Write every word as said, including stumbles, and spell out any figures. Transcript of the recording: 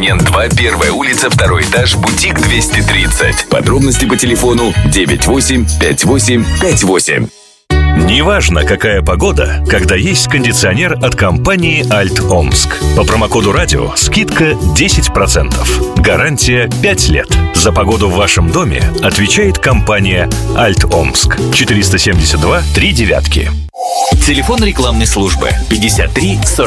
Абонент два, первая улица, второй этаж, бутик двести тридцать. Подробности по телефону девять восемь пять восемь пять восемь. Неважно, какая погода, когда есть кондиционер от компании «Альт Омск». По промокоду «Радио» скидка десять процентов. Гарантия пять лет. За погоду в вашем доме отвечает компания «Альт Омск». четыреста семьдесят два три девятки. Телефон рекламной службы пятьдесят три сорок.